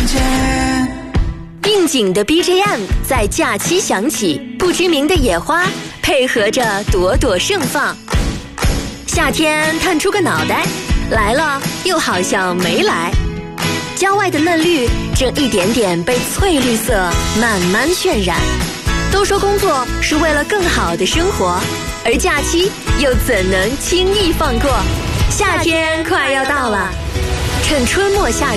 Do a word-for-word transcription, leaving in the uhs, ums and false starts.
应景的 B G M 在假期响起，不知名的野花配合着朵朵盛放。夏天探出个脑袋，来了又好像没来。郊外的嫩绿正一点点被翠绿色慢慢渲染。都说工作是为了更好的生活，而假期又怎能轻易放过？夏天快要到了，趁春末夏